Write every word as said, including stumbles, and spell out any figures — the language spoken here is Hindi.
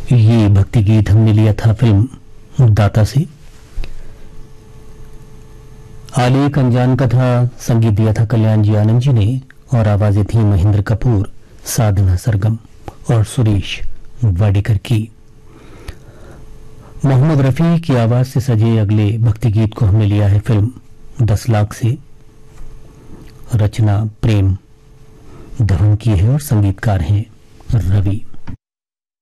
ये भक्ति गीत हमने लिया था फिल्म दाता से। आलेख अनजान का था, संगीत दिया था कल्याण जी आनंद जी ने और आवाजें थी महेंद्र कपूर, साधना सरगम और सुरेश वाडेकर की। मोहम्मद रफी की आवाज से सजे अगले भक्ति गीत को हमने लिया है फिल्म दस लाख से। रचना प्रेम धवन की है और संगीतकार हैं रवि।